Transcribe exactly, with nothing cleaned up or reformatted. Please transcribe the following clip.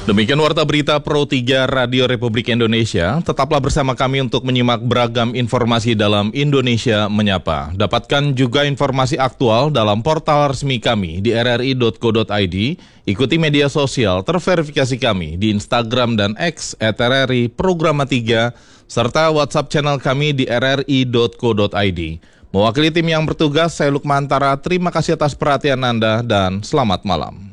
Demikian Warta Berita Pro tiga Radio Republik Indonesia. Tetaplah bersama kami untuk menyimak beragam informasi dalam Indonesia Menyapa. Dapatkan juga informasi aktual dalam portal resmi kami di r r i dot co dot i d. Ikuti media sosial terverifikasi kami di Instagram dan X at r r i programa tiga, serta WhatsApp channel kami di r r i dot co dot i d. Mewakili tim yang bertugas, saya Lukman Antara. Terima kasih atas perhatian Anda dan selamat malam.